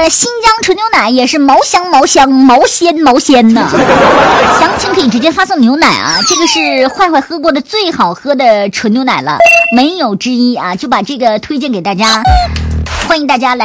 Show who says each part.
Speaker 1: 的新疆纯牛奶也是毛香毛香毛鲜毛鲜呢。详情可以直接发送牛奶啊，这个是坏坏喝过的最好喝的纯牛奶了，没有之一啊，就把这个推荐给大家，欢迎大家来